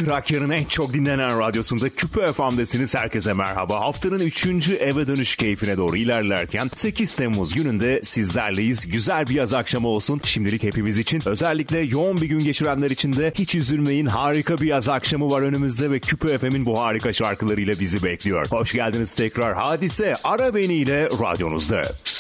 Trakya'nın en çok dinlenen radyosunda Küpe FM'desiniz. Herkese merhaba. Haftanın 3. eve dönüş keyfine doğru ilerlerken 8 Temmuz gününde sizlerleyiz. Güzel bir yaz akşamı olsun. Şimdilik hepimiz için, özellikle yoğun bir gün geçirenler için de hiç üzülmeyin. Harika bir yaz akşamı var önümüzde ve Küpe FM'in bu harika şarkılarıyla bizi bekliyor. Hoş geldiniz tekrar. Hadise Ara Beni ile radyonuzda.